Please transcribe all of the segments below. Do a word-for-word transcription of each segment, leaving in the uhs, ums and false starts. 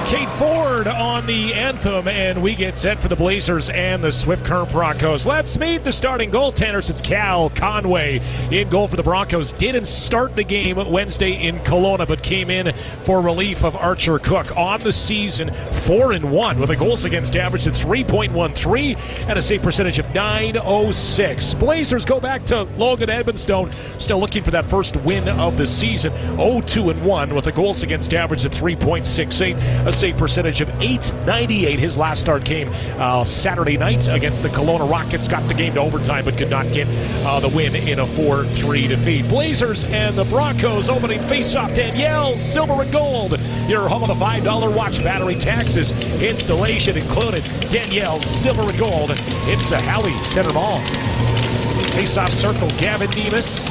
Kate Ford on the anthem, and we get set for the Blazers and the Swift Current Broncos. Let's meet the starting goaltenders. It's Cal Conway in goal for the Broncos. Didn't start the game Wednesday in Kelowna, but came in for relief of Archer Cook. On the season, four and one with a goals against average of three point one three and a save percentage of nine oh six. Blazers go back to Logan Edmonstone, still looking for that first win of the season. oh two and one with a goals against average of three point six eight, a save percentage of eight ninety-eight. His last start came uh, Saturday night against the Kelowna Rockets. Got the game to overtime, but could not get uh, the win in a four three defeat. Blazers and the Broncos opening face-off. Danielle, silver and gold. Your home of the five dollar watch battery taxes. Installation included. Danielle, silver and gold. It's a Hallie center ball. Face-off circle. Gavin Nevis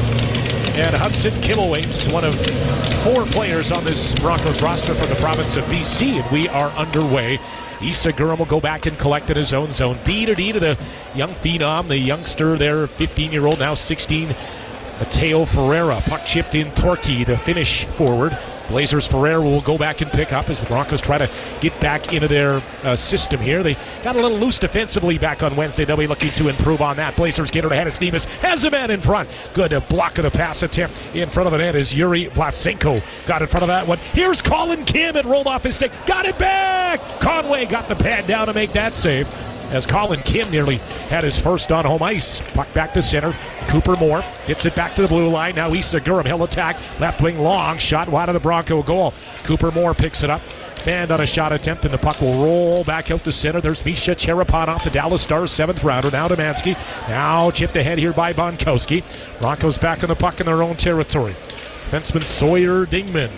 and Hudson Kimmelwaite, one of four players on this Broncos roster from the province of B C, and we are underway. Issa Gurram will go back and collect in his own zone. D to D to the young phenom, the youngster there, fifteen-year-old, now sixteen, Mateo Ferreira. Puck chipped in Torquay, the Finnish forward. Blazers Ferreira will go back and pick up as the Broncos try to get back into their uh, system here. They got a little loose defensively back on Wednesday. They'll be looking to improve on that. Blazers get it ahead of Nevis. Has a man in front. Good uh, block of the pass attempt in front of the net as Yuri Vlasenko got in front of that one. Here's Colin Kim. It rolled off his stick. Got it back. Conway got the pad down to make that save, as Colin Kim nearly had his first on home ice. Puck back to center. Cooper Moore gets it back to the blue line. Now Issa Gurram, he'll attack. Left wing long shot wide of the Bronco goal. Cooper Moore picks it up. Fanned on a shot attempt, and the puck will roll back out to center. There's Misha Cherepanov, the Dallas Stars seventh rounder. Now Domanski. Now chipped ahead here by Bonkowski. Broncos back on the puck in their own territory. Defenseman Sawyer Dingman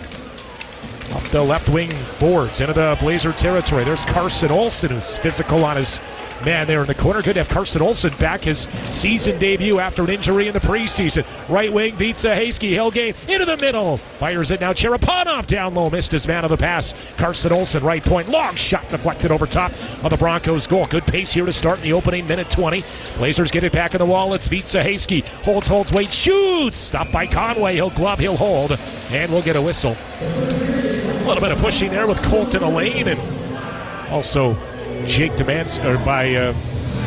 up the left wing boards into the Blazer territory. There's Carson Olsen, who's physical on his man there in the corner. Good to have Carson Olsen back, his season debut after an injury in the preseason. Right wing, Vitsa Hasky, Hillgate into the middle. Fires it now. Cherepanov down low, missed his man of the pass. Carson Olsen, right point, long shot deflected over top of the Broncos goal. Good pace here to start in the opening minute twenty. Blazers get it back on the wall. It's Vitsa Hasky. Holds, holds, waits, shoots. Stopped by Conway. He'll glove, he'll hold, and we'll get a whistle. A little bit of pushing there with Colton Elaine and also Jake Domanski, or by uh,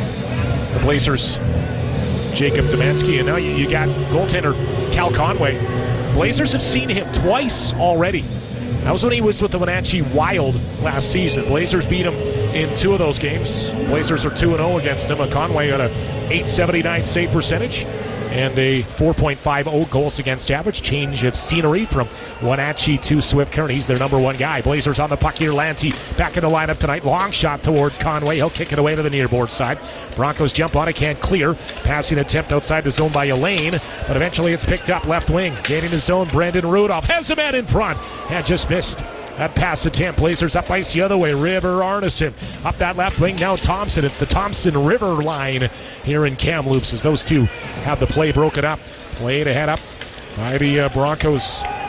the Blazers, Jacob Domanski, and now you, you got goaltender Cal Conway. Blazers have seen him twice already. That was when he was with the Wenatchee Wild last season. Blazers beat him in two of those games. Blazers are two and oh against him. Conway got a eight seventy-nine save percentage and a four point five oh goals against average. Change of scenery from Wenatchee to Swift Current. He's their number one guy. Blazers on the puck here. Lanty back in the lineup tonight. Long shot towards Conway. He'll kick it away to the near board side. Broncos jump on it, can't clear. Passing attempt outside the zone by Elaine, but eventually it's picked up left wing. Gaining the zone, Brandon Rudolph has a man in front and just missed that pass attempt. Blazers up ice the other way. River Arneson up that left wing. Now Thompson. It's the Thompson River line here in Kamloops as those two have the play broken up. Play to head up by the uh, Broncos.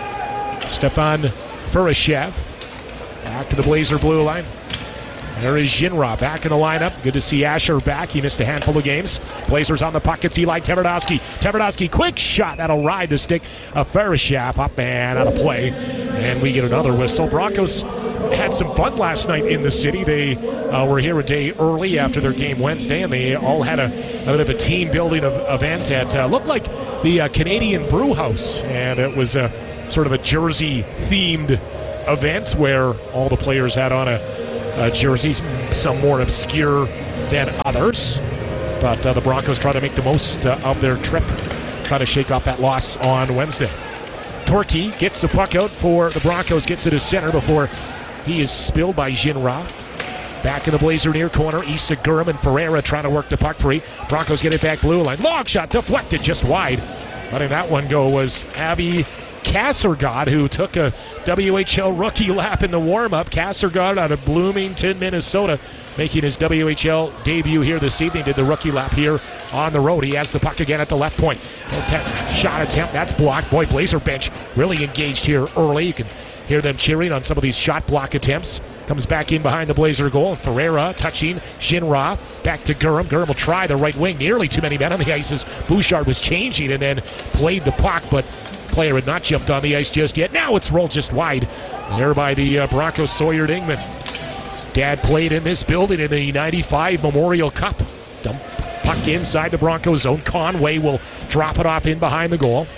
Stepan Furashev back to the Blazer blue line. There is Jinra back in the lineup. Good to see Asher back. He missed a handful of games. Blazers on the puck. It's Eli Tverdovsky. Tverdovsky, quick shot. That'll ride the stick of Farashev up and out of play. And we get another whistle. Broncos had some fun last night in the city. They uh, were here a day early after their game Wednesday, and they all had a, a bit of a team-building event at, uh, looked like the uh, Canadian Brew House. And it was a sort of a Jersey-themed event where all the players had on a Uh, jerseys, some more obscure than others. But uh, the Broncos try to make the most uh, of their trip, try to shake off that loss on Wednesday. Torquay gets the puck out for the Broncos, gets it to center before he is spilled by Jinra. Back in the Blazer near corner, Issa Gurram and Ferreira trying to work the puck free. Broncos get it back blue line. Long shot deflected just wide. Letting that one go was Avi Kassergod, who took a W H L rookie lap in the warm-up. Kassergod out of Bloomington, Minnesota, making his W H L debut here this evening. Did the rookie lap here on the road. He has the puck again at the left point. Shot attempt, that's blocked. Boy, Blazer bench really engaged here early. You can hear them cheering on some of these shot block attempts. Comes back in behind the Blazer goal. Ferreira touching Jinra. Back to Gurram. Gurram will try the right wing. Nearly too many men on the ice as Bouchard was changing and then played the puck, but player had not jumped on the ice just yet. Now it's rolled just wide there by the uh, Broncos' Sawyer Dingman. His dad played in this building in the ninety-five Memorial Cup. Dump puck inside the Broncos zone. Conway will drop it off in behind the goal.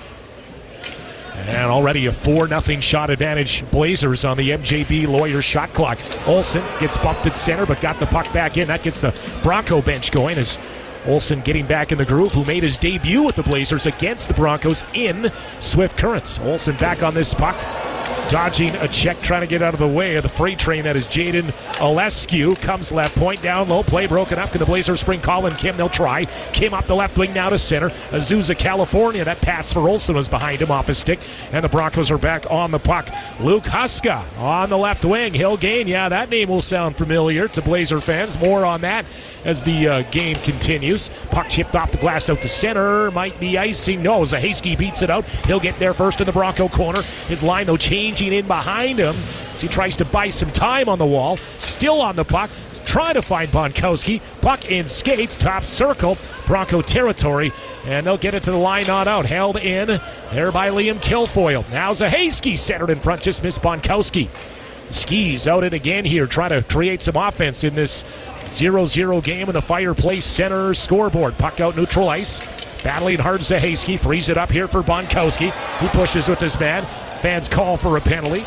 And already a four nothing shot advantage Blazers on the M J B Lawyer shot clock. Olsen gets bumped at center but got the puck back in. That gets the Bronco bench going as Olsen getting back in the groove, who made his debut with the Blazers against the Broncos in Swift Currents. Olsen back on this puck, dodging a check, trying to get out of the way of the freight train that is Jaden Olescu. Comes left point, down low, play broken up. Can the Blazers spring Colin Kim? They'll try. Kim up the left wing now to center. Azusa, California. That pass for Olsen was behind him off his stick, and the Broncos are back on the puck. Luke Huska on the left wing. He'll gain. Yeah, that name will sound familiar to Blazer fans. More on that as the uh, game continues. Puck chipped off the glass out to center. Might be icing. No, Zahaski beats it out. He'll get there first in the Bronco corner. His line, though, changing in behind him as he tries to buy some time on the wall. Still on the puck, trying to find Bonkowski. Puck in skates, top circle, Bronco territory, and they'll get it to the line, not out. Held in there by Liam Kilfoyle. Now Zahaski centered in front, just missed Bonkowski. Skis out it again here, trying to create some offense in this zero zero game in the Fireplace Center scoreboard. Puck out neutral ice. Battling hard, Zahaski frees it up here for Bonkowski. He pushes with his man. Fans call for a penalty.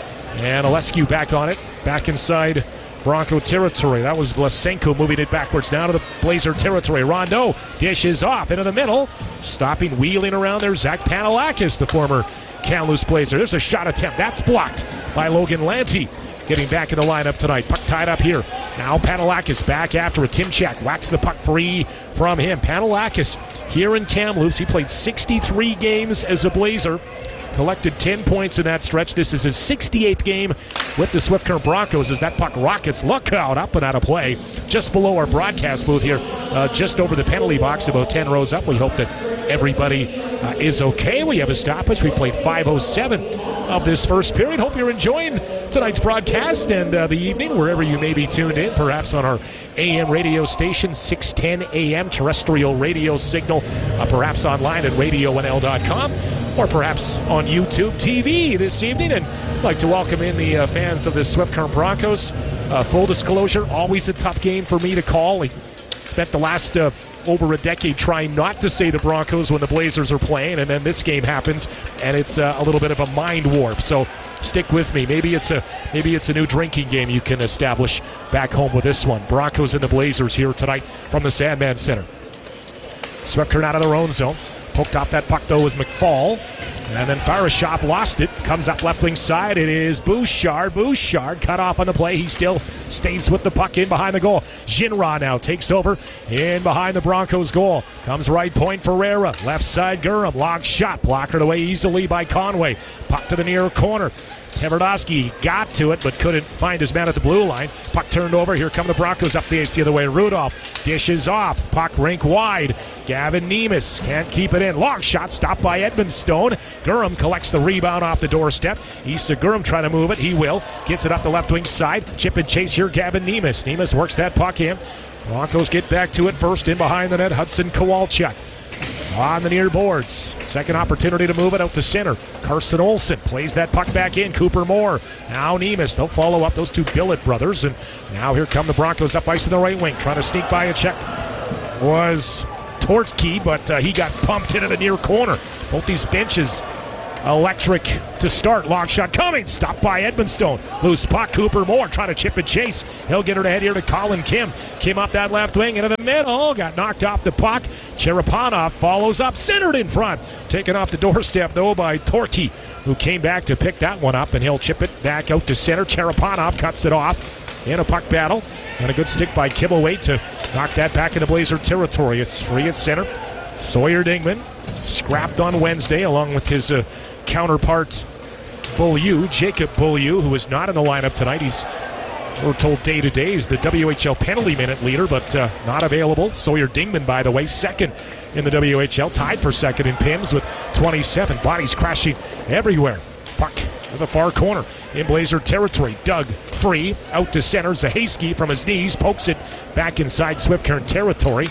And Olescu back on it. Back inside Bronco territory. That was Vlasenko moving it backwards now to the Blazer territory. Rondeau dishes off into the middle. Stopping, wheeling around there, Zach Panelakis, the former Kamloops Blazer. There's a shot attempt. That's blocked by Logan Lanty. Getting back in the lineup tonight. Puck tied up here. Now Panelakis back after a Timchak. Whacks the puck free from him. Panelakis here in Kamloops. He played sixty-three games as a Blazer. Collected ten points in that stretch. This is his sixty-eighth game with the Swift Current Broncos as that puck rockets. Look out, up and out of play. Just below our broadcast booth here. Uh, just over the penalty box, about ten rows up. We hope that everybody uh, is okay. We have a stoppage. We played five oh seven of this first period. Hope you're enjoying tonight's broadcast and uh, the evening, wherever you may be tuned in, perhaps on our A M radio station, six ten A M terrestrial radio signal, uh, perhaps online at radio n l dot com, or perhaps on YouTube T V this evening. And I'd like to welcome in the uh, fans of the Swift Current Broncos. Uh, full disclosure, always a tough game for me to call. I spent the last uh, over a decade trying not to say the Broncos when the Blazers are playing, and then this game happens, and it's uh, a little bit of a mind warp. So stick with me. Maybe it's a maybe it's a new drinking game you can establish back home with this one. Broncos and the Blazers here tonight from the Sandman Center. Swift Current out of their own zone. Poked off that puck, though, was McFall. And then Farashov lost it. Comes up left wing side. It is Bouchard. Bouchard cut off on the play. He still stays with the puck in behind the goal. Ginra now takes over in behind the Broncos goal. Comes right point Ferreira. Left side Gurham. Long shot. Blockered away easily by Conway. Puck to the near corner. Tverdovsky got to it but couldn't find his man at the blue line. Puck turned over. Here come the Broncos up the ice the other way. Rudolph dishes off. Puck rink wide. Gavin Nemes can't keep it in. Long shot stopped by Edmund Stone. Gurham collects the rebound off the doorstep. Issa Gurham trying to move it. He will. Gets it up the left wing side. Chip and chase here. Gavin Nemes. Nemes works that puck in. Broncos get back to it first in behind the net. Hudson Kowalchuk on the near boards. Second opportunity to move it out to center. Carson Olsen plays that puck back in. Cooper Moore. Now Nemes. They'll follow up those two Billett brothers. And now here come the Broncos up ice in the right wing. Trying to sneak by a check was Tortke, but uh, he got pumped into the near corner. Both these benches electric to start. Long shot coming. Stopped by Edmundstone. Loose puck. Cooper Moore trying to chip and chase. He'll get her to head here to Colin Kim. Kim up that left wing into the middle. Got knocked off the puck. Cherepanov follows up. Centered in front. Taken off the doorstep though by Tortke, who came back to pick that one up, and he'll chip it back out to center. Cherepanov cuts it off in a puck battle. And a good stick by Kibbleweight to knock that back into Blazer territory. It's free at center. Sawyer Dingman scrapped on Wednesday along with his uh, counterpart Beaulieu, Jacob Beaulieu, who is not in the lineup tonight. He's, we're told day to day, is the W H L penalty minute leader, but uh, not available. Sawyer Dingman, by the way, second in the W H L, tied for second in P I Ms with twenty-seven. Bodies crashing everywhere. Puck to the far corner in Blazer territory. Doug free out to center. Zahaski from his knees pokes it back inside Swift Current territory.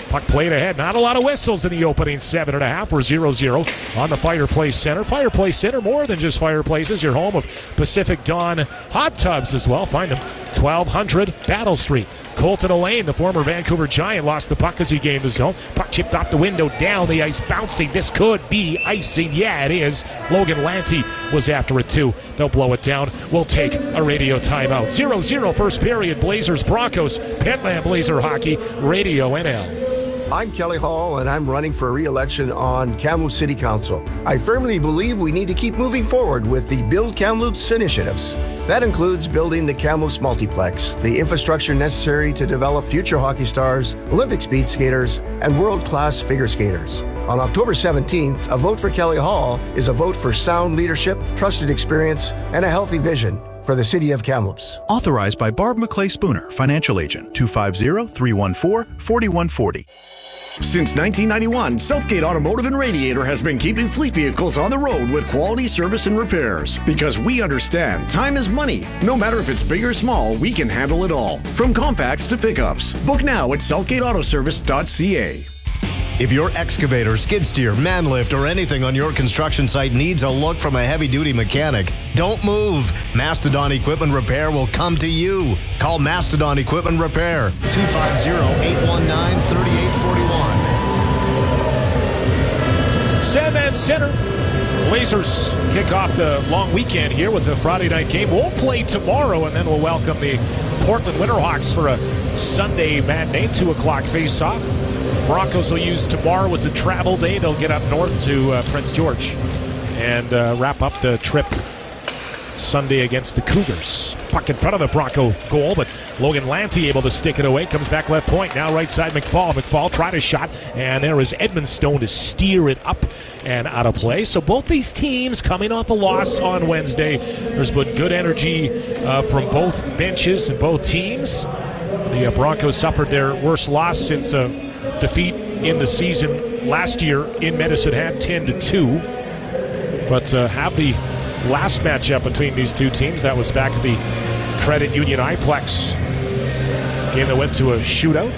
Puck played ahead. Not a lot of whistles in the opening seven and a half. We're zero zero on the Fireplace Center. Fireplace Center, more than just fireplaces. Your home of Pacific Dawn hot tubs as well. Find them twelve hundred Battle Street. Colton Elaine, the former Vancouver Giant, lost the puck as he gained the zone. Puck chipped off the window, down the ice, bouncing. This could be icing. Yeah, it is. Logan Lanty was after it too. They'll blow it down. We'll take a radio timeout. zero zero first period. Blazers Broncos. Petland Blazer Hockey. Radio N L. I'm Kelly Hall, and I'm running for re-election on Kamloops City Council. I firmly believe we need to keep moving forward with the Build Kamloops initiatives. That includes building the Kamloops Multiplex, the infrastructure necessary to develop future hockey stars, Olympic speed skaters, and world-class figure skaters. On October seventeenth, a vote for Kelly Hall is a vote for sound leadership, trusted experience, and a healthy vision for the city of Kamloops. Authorized by Barb McClay Spooner, Financial Agent, two five zero, three one four, four one four zero. Since nineteen ninety-one, Southgate Automotive and Radiator has been keeping fleet vehicles on the road with quality service and repairs. Because we understand time is money. No matter if it's big or small, we can handle it all. From compacts to pickups. Book now at southgate auto service dot c a. If your excavator, skid steer, man lift, or anything on your construction site needs a look from a heavy-duty mechanic, don't move. Mastodon Equipment Repair will come to you. Call Mastodon Equipment Repair, two five zero, eight one nine, three eight four one. Sandman Center. Blazers kick off the long weekend here with the Friday night game. We'll play tomorrow, and then we'll welcome the Portland Winterhawks for a Sunday matinee, two o'clock face-off. Broncos will use tomorrow as a travel day. They'll get up north to uh, Prince George and uh, wrap up the trip Sunday against the Cougars. Puck in front of the Bronco goal, but Logan Lanty able to stick it away. Comes back left point. Now right side McFall. McFall tried a shot, and there is Edmund Stone to steer it up and out of play. So both these teams coming off a loss on Wednesday. There's been good energy uh, from both benches and both teams. The uh, Broncos suffered their worst loss since a defeat in the season last year in Medicine Hat, ten to two. But uh, have the last matchup between these two teams, that was back at the Credit Union iPlex game that went to a shootout.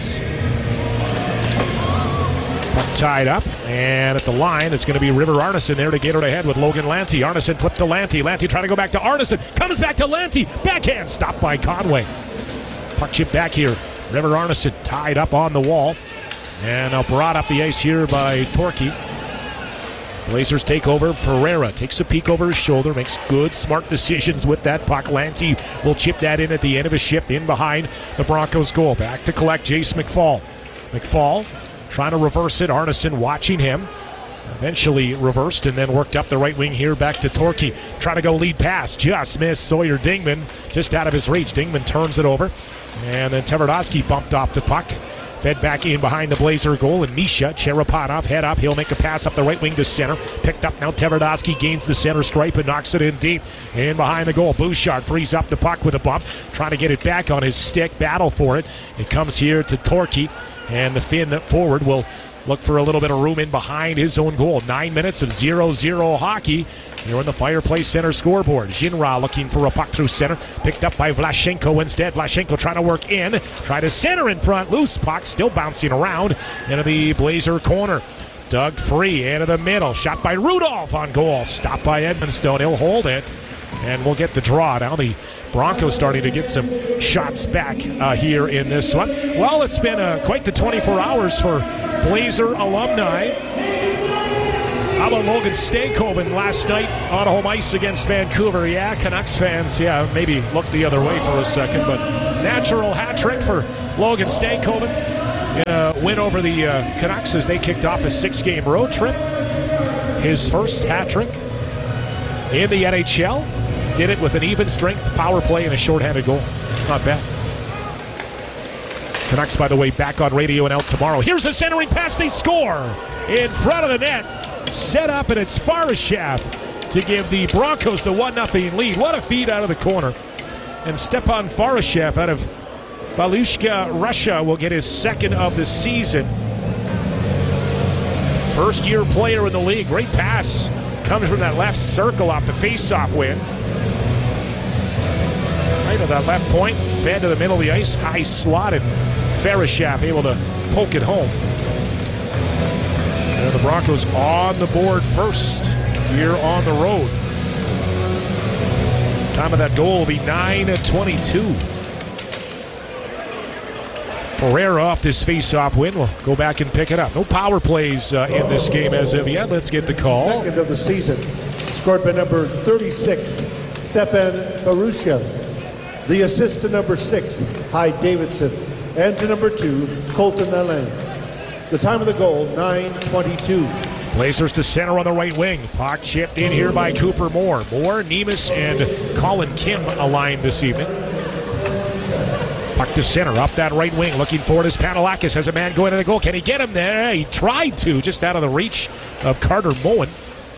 Puck tied up, and at the line it's going to be River Arneson there to get it ahead with Logan Lanty. Arneson flipped to Lanty. Lanty trying to go back to Arneson. Comes back to Lanty. Backhand stopped by Conway. Puck chip back here. River Arneson tied up on the wall. And now brought up the ice here by Torquay. Blazers take over. Ferreira takes a peek over his shoulder, makes good, smart decisions with that puck. Lanty will chip that in at the end of his shift, in behind the Broncos' goal. Back to collect Jace McFall. McFall trying to reverse it. Arneson watching him. Eventually reversed and then worked up the right wing here back to Torquay. Trying to go lead pass. Just missed Sawyer Dingman. Just out of his reach. Dingman turns it over. And then Tverdovsky bumped off the puck. Fed back in behind the Blazer goal, and Misha Cherepanov head up. He'll make a pass up the right wing to center. Picked up now. Tverdovsky gains the center stripe and knocks it in deep. In behind the goal. Bouchard frees up the puck with a bump. Trying to get it back on his stick. Battle for it. It comes here to Torquay. And the Finn forward will look for a little bit of room in behind his own goal. Nine minutes of zero zero hockey. Here on the Fireplace Center scoreboard. Jinra looking for a puck through center. Picked up by Vlashenko instead. Vlashenko trying to work in. Try to center in front. Loose puck still bouncing around into the Blazer corner. Dug free into the middle. Shot by Rudolph on goal. Stopped by Edmundstone. He'll hold it. And we'll get the draw. Now the Broncos starting to get some shots back uh, here in this one. Well, it's been uh, quite the twenty-four hours for Blazer alumni. How about Logan Stankoven last night on home ice against Vancouver? Yeah, Canucks fans, yeah, maybe look the other way for a second, but natural hat trick for Logan Stankoven. Uh, win over the uh, Canucks as they kicked off a six-game road trip. His first hat trick in the N H L. Did it with an even strength power play and a shorthanded goal. Not bad. Canucks, by the way, back on Radio N L tomorrow. Here's a centering pass. They score in front of the net. Set up, and it's Farashev to give the Broncos the one nothing lead. What a feed out of the corner. And Stepan Farashev out of Balushka, Russia, will get his second of the season. First-year player in the league. Great pass. Comes from that left circle off the face-off win. Right at that left point. Fed to the middle of the ice. High slot, and Farashev able to poke it home. And the Broncos on the board first here on the road. Time of that goal will be nine twenty-two. Ferreira off this face-off win. We'll go back and pick it up. No power plays uh, in this game as of yet. Let's get the call. Second of the season, scored by number thirty-six, Stepan Farushev. The assist to number six, Hyde Davidson. And to number two, Colton Alain. The time of the goal, nine twenty-two. Blazers to center on the right wing. Puck chipped in here by Cooper Moore. Moore, Nemes, and Colin Kim aligned this evening. Puck to center, up that right wing. Looking for it is Panalakis. Has a man going to the goal. Can he get him there? He tried to, just out of the reach of Carter Moen.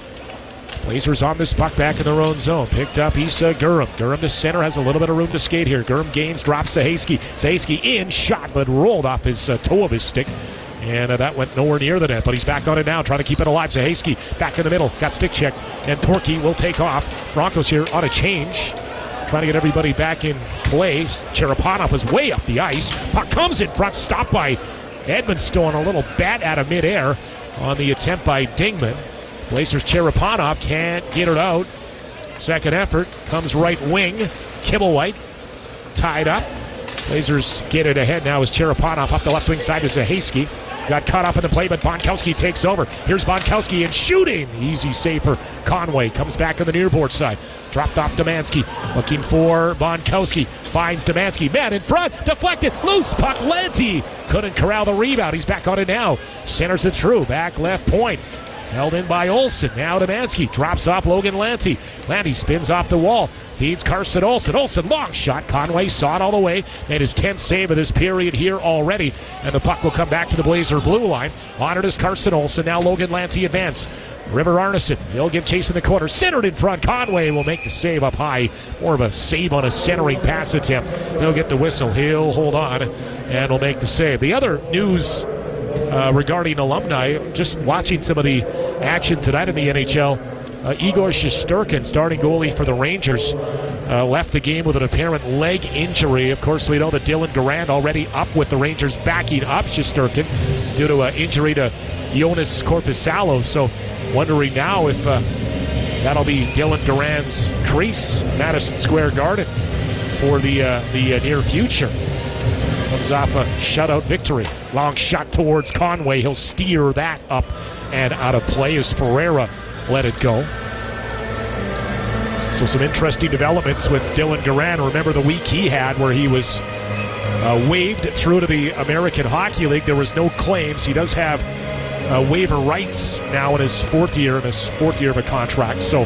Blazers on this puck back in their own zone. Picked up Issa Gurram. Gurram to center, has a little bit of room to skate here. Gurram gains, drops Zahaski. Zahaski in, shot, but rolled off his uh, toe of his stick. And uh, that went nowhere near the net, but he's back on it now, trying to keep it alive. Zahaski back in the middle, got stick check, and Torquay will take off. Broncos here on a change, trying to get everybody back in play. Cherepanov is way up the ice. Puck comes in front, stopped by Edmondstone, a little bat out of midair on the attempt by Dingman. Blazers Cherepanov can't get it out. Second effort comes right wing. Kibblewhite tied up. Blazers get it ahead now as Cherepanov up the left wing side to Zahaski. Got caught up in the play, but Bonkowski takes over. Here's Bonkowski and shooting. Easy save for Conway. Comes back on the near board side. Dropped off Domanski. Looking for Bonkowski. Finds Domanski. Man in front. Deflected. Loose puck. Lanty couldn't corral the rebound. He's back on it now. Centers it through. Back left point. Held in by Olsen. Now Domanski drops off Logan Lanty. Lanty spins off the wall. Feeds Carson Olsen. Olsen, long shot. Conway saw it all the way. Made his tenth save of this period here already. And the puck will come back to the Blazer blue line. On it is Carson Olsen. Now Logan Lanty advance. River Arneson. He'll give chase in the corner. Centered in front. Conway will make the save up high. More of a save on a centering pass attempt. He'll get the whistle. He'll hold on and will make the save. The other news Uh, regarding alumni, just watching some of the action tonight in the N H L, uh, Igor Shesterkin, starting goalie for the Rangers, uh, left the game with an apparent leg injury. Of course, we know that Dylan Durant already up with the Rangers, backing up Shesterkin due to an injury to Jonas Korpisalo. So wondering now if uh, that'll be Dylan Durant's crease, Madison Square Garden, for the, uh, the uh, near future. Comes off a shutout victory. Long shot towards Conway. He'll steer that up and out of play as Ferreira let it go. So some interesting developments with Dylan Durant. Remember the week he had where he was uh, waived through to the American Hockey League. There was no claims. He does have uh, waiver rights now in his fourth year, in his fourth year of a contract. So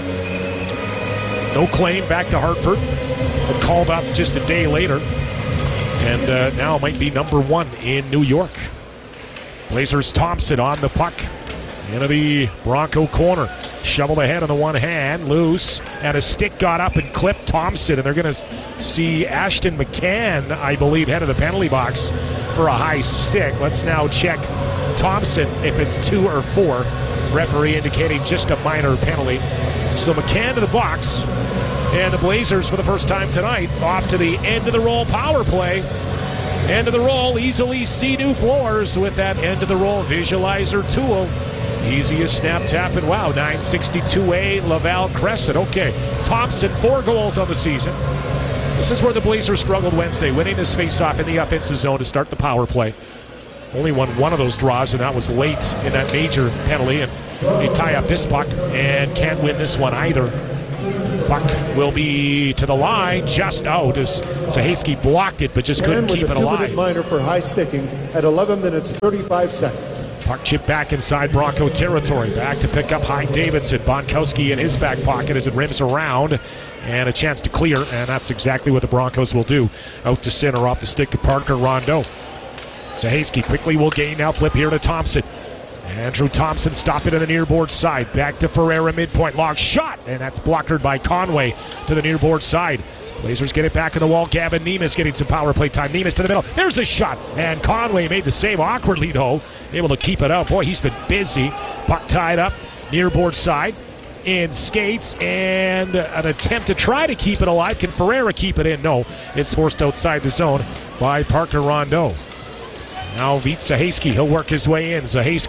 no claim, back to Hartford. But called up just a day later. And uh, now might be number one in New York. Blazers Thompson on the puck. Into the Bronco corner. Shoveled ahead on the one hand. Loose. And a stick got up and clipped Thompson. And they're going to see Ashton McCann, I believe, head of the penalty box for a high stick. Let's now check Thompson if it's two or four. Referee indicating just a minor penalty. So McCann to the box. And the Blazers, for the first time tonight, off to the end of the roll power play. End of the roll, easily see new floors with that end of the roll visualizer tool. Easiest snap tap and wow, nine sixty-two A Laval Crescent. Okay, Thompson, four goals on the season. This is where the Blazers struggled Wednesday, winning this faceoff in the offensive zone to start the power play. Only won one of those draws, and that was late in that major penalty. And they tie up this puck and can't win this one either. Puck will be to the line, just out as Zahaski blocked it, but just couldn't keep it alive. And with a two-minute minor for high sticking at eleven minutes, thirty-five seconds. Puck chip back inside Bronco territory. Back to pick up Hyde Davidson. Bonkowski in his back pocket as it rims around. And a chance to clear, and that's exactly what the Broncos will do. Out to center off the stick to Parker Rondeau. Zahaski quickly will gain now, flip here to Thompson. Andrew Thompson stopping on the near board side. Back to Ferreira midpoint. Long shot. And that's blockered by Conway to the near board side. Blazers get it back in the wall. Gavin Nemes getting some power play time. Nemes to the middle. There's a shot. And Conway made the save awkwardly, though. Able to keep it out. Boy, he's been busy. Puck tied up. Near board side. In skates. And an attempt to try to keep it alive. Can Ferreira keep it in? No. It's forced outside the zone by Parker Rondeau. Now Vít Zahaski, he'll work his way in. Zahaski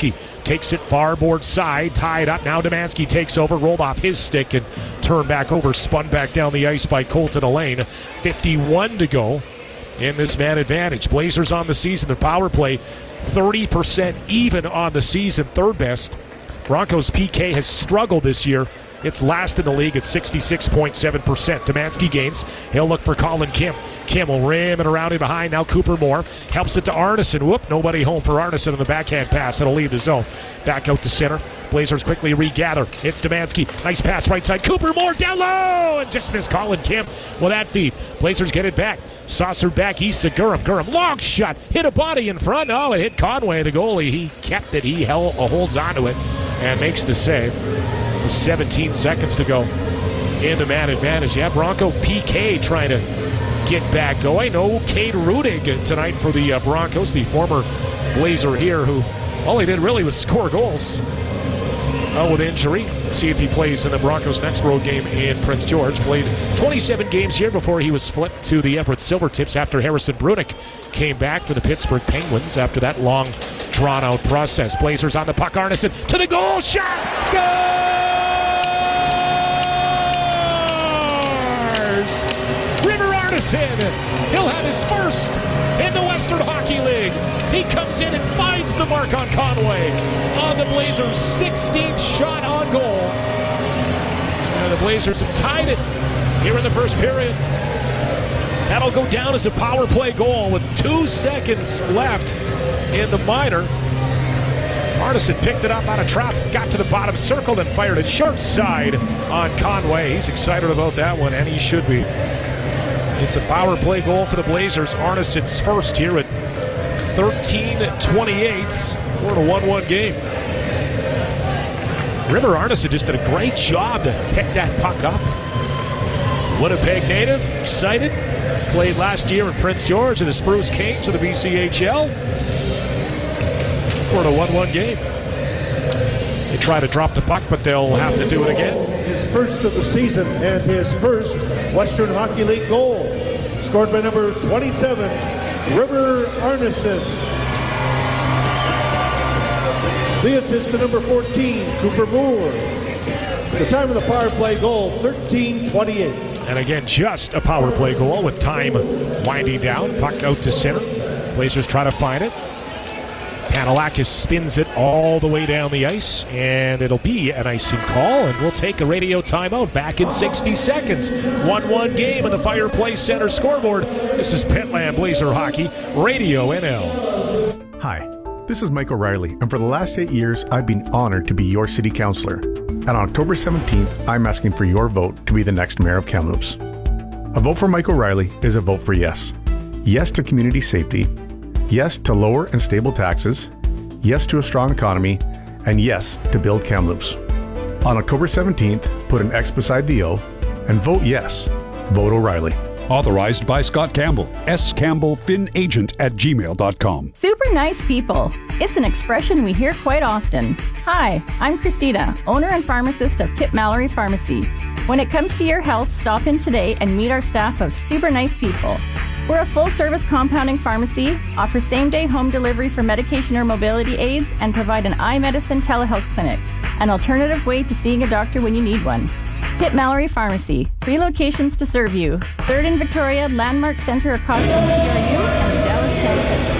takes it far board side, tied up. Now Demansky takes over, rolled off his stick and turned back over, spun back down the ice by Colton Elaine. fifty-one to go in this man advantage. Blazers on the season, their power play thirty percent even on the season, third best. Broncos P K has struggled this year. It's last in the league at sixty-six point seven percent. Demansky gains. He'll look for Colin Kim. Kim will ram it around him behind. Now Cooper Moore helps it to Arneson. Whoop, nobody home for Arneson on the backhand pass. It'll leave the zone. Back out to center. Blazers quickly regather. It's Demansky. Nice pass right side. Cooper Moore down low and just missed Colin Kim with that feed. Blazers get it back. Saucer back east to Gurham. Gurham, long shot. Hit a body in front. Oh, it hit Conway, the goalie. He kept it. He held, uh, holds onto it and makes the save. With seventeen seconds to go in the man advantage. Yeah, Bronco P K trying to get back going. No Cade Rudig tonight for the uh, Broncos, the former Blazer here, who all he did really was score goals. Oh, with injury. See if he plays in the Broncos' next road game in Prince George. Played twenty-seven games here before he was flipped to the Everett Silvertips after Harrison Brunick came back for the Pittsburgh Penguins after that long, drawn-out process. Blazers on the puck. Arneson to the goal. Shot! Score! He'll have his first in the Western Hockey League. He comes in and finds the mark on Conway on the Blazers' sixteenth shot on goal. And the Blazers have tied it here in the first period. That'll go down as a power play goal with two seconds left in the minor. Arneson picked it up out of traffic, got to the bottom circle, and fired it short side on Conway. He's excited about that one, and he should be. It's a power play goal for the Blazers. Arneson's first here at thirteen twenty-eight. We're in a one one game. River Arneson just did a great job to pick that puck up. Winnipeg native, excited. Played last year in Prince George and the Spruce Kings of the B C H L. We're in a one one game. They try to drop the puck, but they'll have to do it again. His first of the season and his first Western Hockey League goal. Scored by number twenty-seven, River Arneson. The assist to number fourteen, Cooper Moore. The time of the power play goal, thirteen twenty-eight. And again, just a power play goal with time winding down. Puck out to center. Blazers try to find it. Panalakis spins it all the way down the ice, and it'll be an icing call, and we'll take a radio timeout back in sixty seconds. one one game in the Fireplace Center scoreboard. This is Petland Blazer Hockey, Radio N L. Hi, this is Mike O'Reilly, and for the last eight years, I've been honored to be your city councillor. And on October seventeenth, I'm asking for your vote to be the next mayor of Kamloops. A vote for Mike O'Reilly is a vote for yes. Yes to community safety. Yes to lower and stable taxes, yes to a strong economy, and yes to build Kamloops. On October seventeenth, put an X beside the O and vote yes. Vote O'Reilly. Authorized by Scott Campbell, S. Campbell, Fin Agent at gmail dot com. Super nice people. It's an expression we hear quite often. Hi, I'm Christina, owner and pharmacist of Kip Mallory Pharmacy. When it comes to your health, stop in today and meet our staff of super nice people. We're a full-service compounding pharmacy, offer same-day home delivery for medication or mobility aids, and provide an eye medicine telehealth clinic, an alternative way to seeing a doctor when you need one. Pitt Mallory Pharmacy, three locations to serve you. Third in Victoria, Landmark Center across from T R U, and the Dallas Town Center.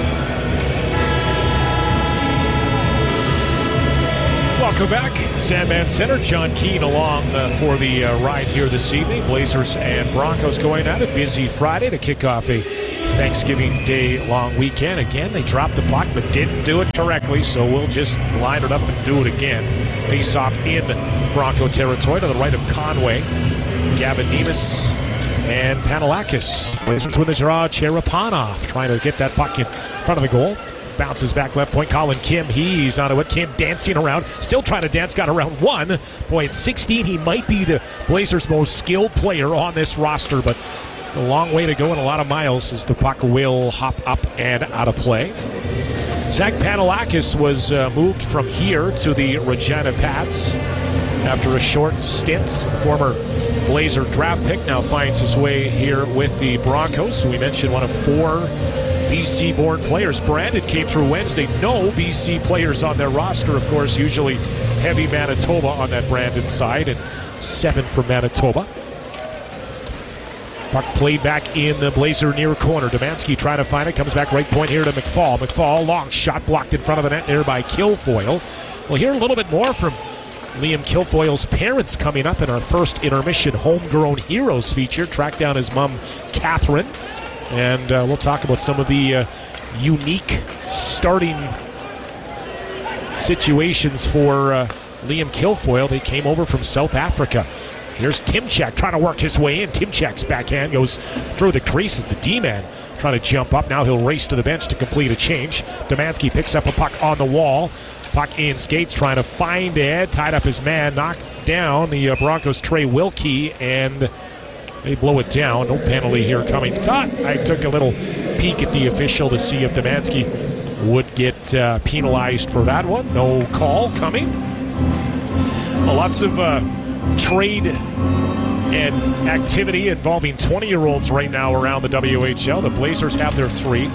Welcome back. Sandman Center. John Keane along uh, for the uh, ride here this evening. Blazers and Broncos going at it. Busy Friday to kick off a Thanksgiving Day long weekend. Again, they dropped the puck but didn't do it correctly, so we'll just line it up and do it again. Face off in Bronco territory to the right of Conway. Gavin Nemes and Panalakis. Blazers with a draw. Cherepanov trying to get that puck in front of the goal. Bounces back left point. Colin Kim, he's onto it. Kim dancing around. Still trying to dance. Got around one. Boy, at sixteen, he might be the Blazers' most skilled player on this roster, but it's a long way to go and a lot of miles as the puck will hop up and out of play. Zach Panalakis was uh, moved from here to the Regina Pats after a short stint. Former Blazer draft pick now finds his way here with the Broncos. We mentioned one of four B C-born players. Brandon came through Wednesday. No B C players on their roster, of course, usually heavy Manitoba on that Brandon side, and seven for Manitoba. Puck played back in the Blazer near corner. Demansky trying to find it. Comes back right point here to McFall. McFall, long shot blocked in front of the net there by Kilfoyle. We'll hear a little bit more from Liam Kilfoyle's parents coming up in our first intermission Homegrown Heroes feature. Track down his mom, Catherine. And uh, we'll talk about some of the uh, unique starting situations for uh, Liam Kilfoyle. They came over from South Africa. Here's Timchak trying to work his way in. Timchak's backhand goes through the creases. The D-man trying to jump up. Now he'll race to the bench to complete a change. Demansky picks up a puck on the wall. Puck in skates, trying to find it. Tied up his man. Knocked down the uh, Broncos' Trey Wilkie, and they blow it down. No penalty here coming. Thought I took a little peek at the official to see if Demansky would get uh, penalized for that one. No call coming. Well, lots of uh, trade and activity involving twenty-year-olds right now around the W H L. The Blazers have their three.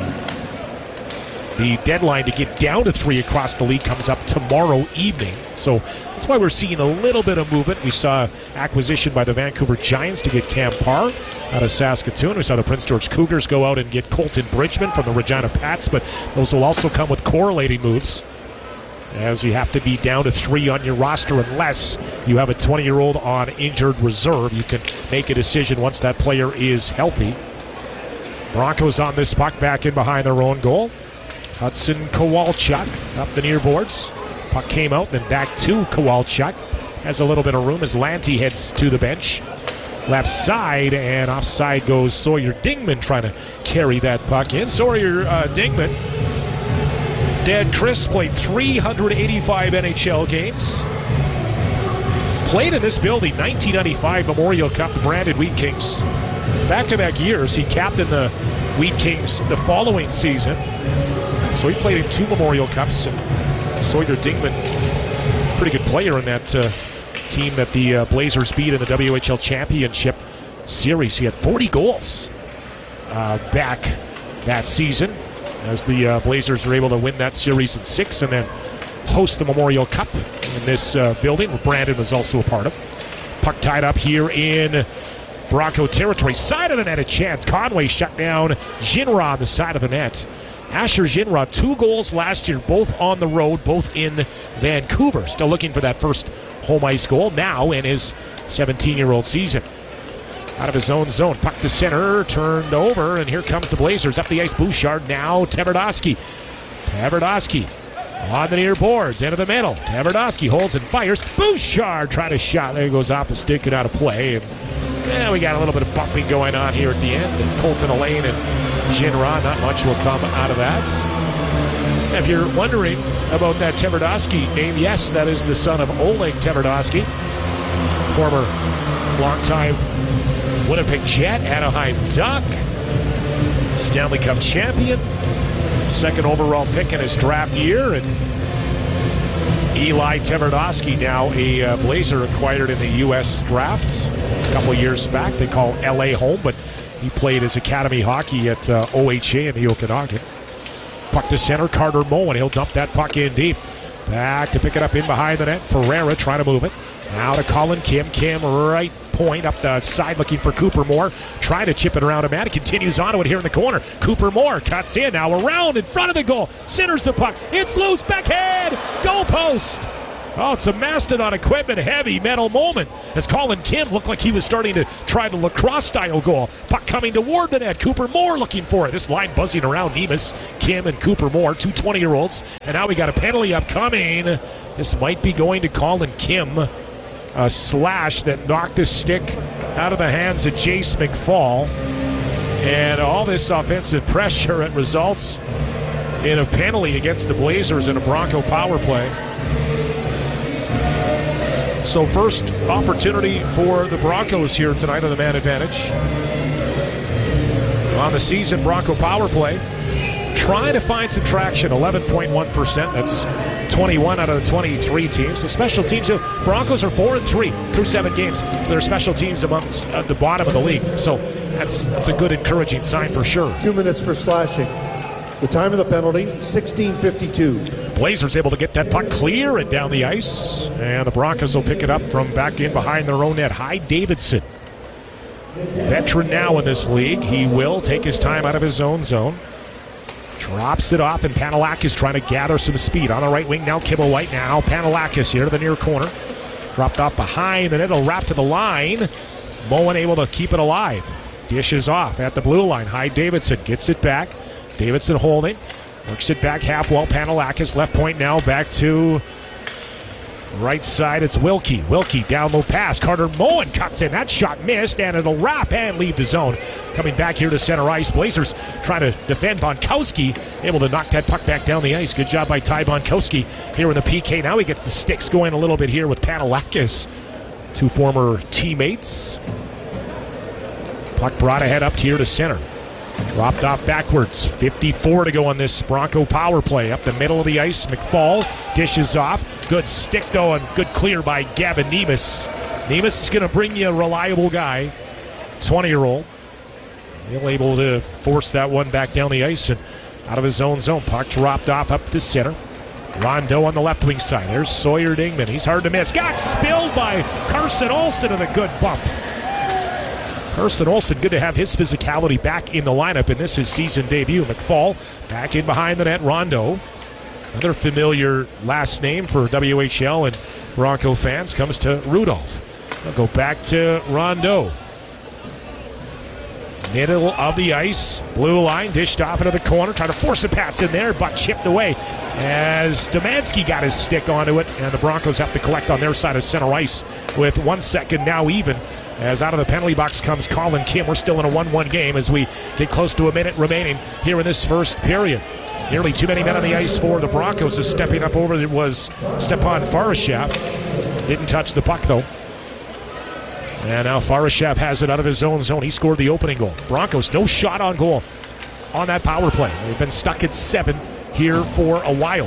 The deadline to get down to three across the league comes up tomorrow evening. So that's why we're seeing a little bit of movement. We saw acquisition by the Vancouver Giants to get Cam Parr out of Saskatoon. We saw the Prince George Cougars go out and get Colton Bridgman from the Regina Pats, but those will also come with correlating moves, as you have to be down to three on your roster unless you have a twenty-year-old on injured reserve. You can make a decision once that player is healthy. Broncos on this puck back in behind their own goal. Hudson Kowalchuk up the near boards. Puck came out, then back to Kowalchuk. Has a little bit of room as Lanty heads to the bench. Left side, and offside goes Sawyer Dingman trying to carry that puck in. Sawyer uh, Dingman. Dad Chris played three hundred eighty-five N H L games. Played in this building, nineteen ninety-five Memorial Cup, the Brandon Wheat Kings. Back-to-back years, he captained the Wheat Kings the following season. So he played in two Memorial Cups, and Sawyer Dingman, pretty good player in that uh, team that the uh, Blazers beat in the W H L Championship Series. He had forty goals uh, back that season, as the uh, Blazers were able to win that series in six and then host the Memorial Cup in this uh, building, where Brandon was also a part of. Puck tied up here in Bronco territory. Side of the net, a chance. Conway shut down Ginra on the side of the net. Asher Ginra, two goals last year, both on the road, both in Vancouver. Still looking for that first home ice goal now in his seventeen-year-old season. Out of his own zone, puck to center, turned over, and here comes the Blazers. Up the ice, Bouchard, now Tverdovsky. Tverdovsky on the near boards, into the middle. Tverdovsky holds and fires. Bouchard trying to shot. There he goes off the stick and out of play. And yeah, we got a little bit of bumping going on here at the end. And Colton Elaine and Ginra, not much will come out of that. If you're wondering about that Tverdovsky name, yes, that is the son of Oleg Tverdovsky, former longtime Winnipeg Jet, Anaheim Duck, Stanley Cup champion, second overall pick in his draft year, and Eli Tverdovsky, now a uh, Blazer acquired in the U S draft a couple years back. They call L A home, but he played his academy hockey at uh, O H A in the Okanagan. Puck to center, Carter Moen. He'll dump that puck in deep. Back to pick it up in behind the net. Ferreira trying to move it. Now to Colin Kim. Kim right point up the side looking for Cooper Moore. Trying to chip it around a man. It continues onto it here in the corner. Cooper Moore cuts in now around in front of the goal. Centers the puck. It's loose. Backhand. Goal post. Oh, it's a Mastodon equipment heavy metal moment as Colin Kim looked like he was starting to try the lacrosse style goal. Puck coming toward the net. Cooper Moore looking for it. This line buzzing around Nemus, Kim, and Cooper Moore, two twenty-year-olds. And now we got a penalty upcoming. This might be going to Colin Kim. A slash that knocked his stick out of the hands of Jace McFall. And all this offensive pressure, it results in a penalty against the Blazers in a Bronco power play. So first opportunity for the Broncos here tonight on the man advantage. On the season, Bronco power play. Trying to find some traction, eleven point one percent. That's twenty-one out of the twenty-three teams. The special teams, the Broncos are four and three through seven games. Their special teams amongst at the bottom of the league. So that's that's a good, encouraging sign for sure. Two minutes for slashing. The time of the penalty, sixteen fifty-two. Blazers able to get that puck clear and down the ice. And the Broncos will pick it up from back in behind their own net. Hyde Davidson, veteran now in this league. He will take his time out of his own zone. Drops it off, and Panalakis trying to gather some speed. On the right wing now, Kibble White. Now Panalakis here to the near corner. Dropped off behind, and it'll wrap to the line. Moen able to keep it alive. Dishes off at the blue line. Hyde Davidson gets it back. Davidson holding. Works it back half wall. Panalakis left point now back to right side. It's Wilkie. Wilkie down low pass. Carter Moen cuts in. That shot missed, and it'll wrap and leave the zone. Coming back here to center ice. Blazers trying to defend. Bonkowski able to knock that puck back down the ice. Good job by Ty Bonkowski here in the P K. Now he gets the sticks going a little bit here with Panalakis. Two former teammates. Puck brought ahead up here to center. Dropped off backwards. fifty-four to go on this Bronco power play. Up the middle of the ice. McFall dishes off. Good stick though, and good clear by Gavin Nemes. Nemes is going to bring you a reliable guy. twenty-year-old. He'll able to force that one back down the ice and out of his own zone. Puck dropped off up to center. Rondo on the left wing side. There's Sawyer Dingman. He's hard to miss. Got spilled by Carson Olsen and a good bump. Carson Olsen, good to have his physicality back in the lineup, and this is his season debut. McFall back in behind the net. Rondo, another familiar last name for W H L and Bronco fans, comes to Rudolph. They'll go back to Rondo. Middle of the ice, blue line, dished off into the corner, trying to force a pass in there, but chipped away as Domanski got his stick onto it, and the Broncos have to collect on their side of center ice with one second now even. As out of the penalty box comes Colin Kim. We're still in a one one game as we get close to a minute remaining here in this first period. Nearly too many men on the ice for the Broncos. As stepping up over it was Stepan Farashev. Didn't touch the puck though. And now Farashev has it out of his own zone. He scored the opening goal. Broncos no shot on goal on that power play. They've been stuck at seven here for a while.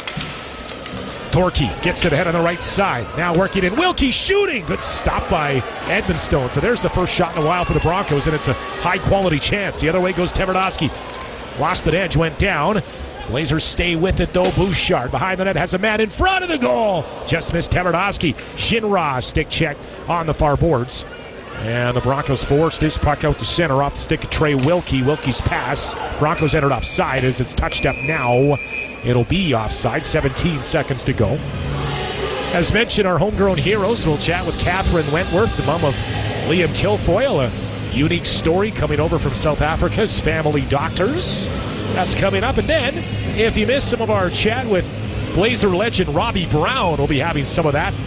Torkey gets it ahead on the right side. Now working in. Wilkie shooting. Good stop by Edmonstone. So there's the first shot in a while for the Broncos, and it's a high-quality chance. The other way goes Tverdovsky. Lost that edge, went down. Blazers stay with it, though. Bouchard behind the net has a man in front of the goal. Just missed Tverdovsky. Shinra stick check on the far boards. And the Broncos force this puck out to center off the stick of Trey Wilkie. Wilkie's pass. Broncos entered offside as it's touched up now. It'll be offside. seventeen seconds to go. As mentioned, our homegrown heroes. We'll chat with Catherine Wentworth, the mom of Liam Kilfoyle. A unique story coming over from South Africa's family doctors. That's coming up. And then, if you missed some of our chat with Blazer legend Robbie Brown, we'll be having some of that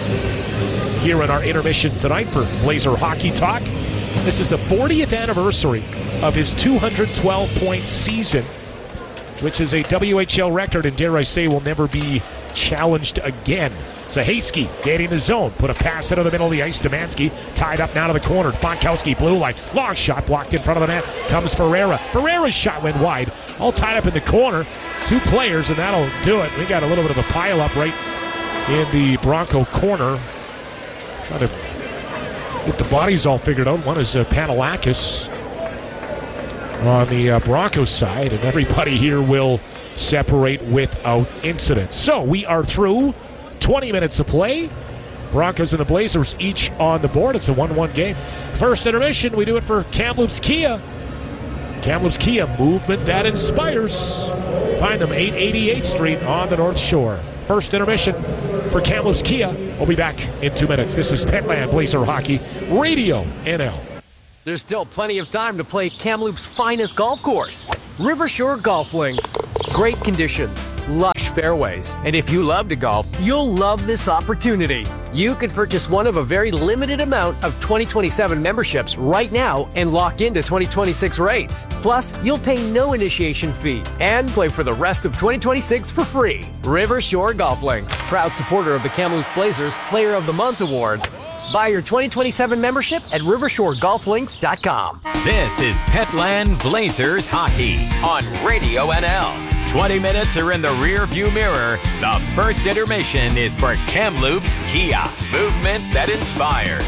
here in our intermissions tonight for Blazer Hockey Talk. This is the fortieth anniversary of his two hundred twelve point season, which is a W H L record, and dare I say will never be challenged again. Zahaski gaining the zone, put a pass into the middle of the ice. Domanski tied up now to the corner. Bonkowski, blue line, long shot blocked in front of the net. Comes Ferreira. Ferreira's shot went wide, all tied up in the corner. Two players, and that'll do it. We got a little bit of a pile up right in the Bronco corner. Trying to get the bodies all figured out. One is uh, Panalakis on the uh, Broncos side, and everybody here will separate without incident. So we are through twenty minutes of play. Broncos and the Blazers each on the board. It's a one one game. First intermission, we do it for Kamloops Kia. Kamloops Kia, movement that inspires. Find them eight eighty-eighth Street on the North Shore. First intermission for Kamloops Kia. We'll be back in two minutes. This is Petland Blazer Hockey Radio N L. There's still plenty of time to play Kamloops' finest golf course, Rivershore Golf Links. Great conditions, lush fairways, and if you love to golf, you'll love this opportunity. You can purchase one of a very limited amount of twenty twenty-seven memberships right now and lock into twenty twenty-six rates. Plus, you'll pay no initiation fee and play for the rest of twenty twenty-six for free. Rivershore Golf Links, proud supporter of the Kamloops Blazers Player of the Month Award. Buy your twenty twenty-seven membership at rivershore golf links dot com. This is Petland Blazers Hockey on Radio N L. twenty minutes are in the rear view mirror. The first intermission is for Kamloops Kia. Movement that inspires.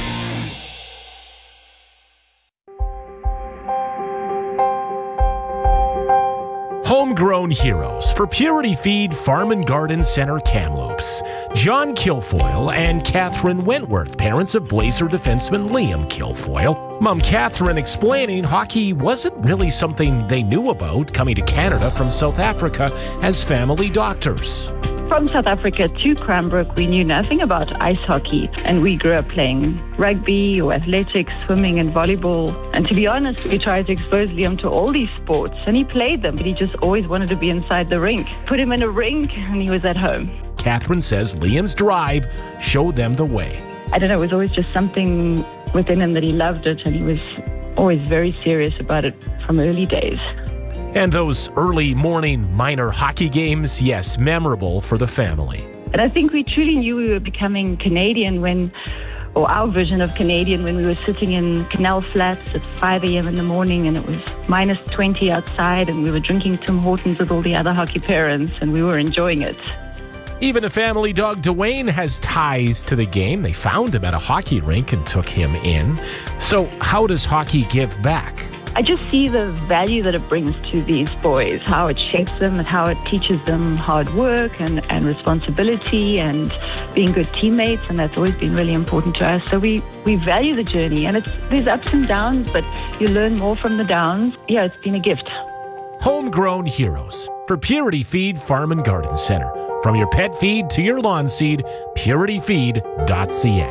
Homegrown heroes for Purity Feed Farm and Garden Center Kamloops. John Kilfoyle and Catherine Wentworth, parents of Blazer defenseman Liam Kilfoyle. Mom Catherine explaining hockey wasn't really something they knew about coming to Canada from South Africa as family doctors. From South Africa to Cranbrook, we knew nothing about ice hockey, and we grew up playing rugby or athletics, swimming and volleyball. And to be honest, we tried to expose Liam to all these sports, and he played them, but he just always wanted to be inside the rink. Put him in a rink, and he was at home. Catherine says Liam's drive showed them the way. I don't know, it was always just something within him that he loved it, and he was always very serious about it from early days. And those early morning minor hockey games, yes, memorable for the family. And I think we truly knew we were becoming Canadian when, or our version of Canadian, when we were sitting in Canal Flats at five a.m. in the morning and it was minus twenty outside and we were drinking Tim Hortons with all the other hockey parents and we were enjoying it. Even the family dog Dwayne has ties to the game. They found him at a hockey rink and took him in. So how does hockey give back? I just see the value that it brings to these boys, how it shapes them and how it teaches them hard work and, and responsibility and being good teammates, and that's always been really important to us. So we, we value the journey, and it's there's ups and downs, but you learn more from the downs. Yeah, it's been a gift. Homegrown heroes for Purity Feed Farm and Garden Center. From your pet feed to your lawn seed, purity feed dot c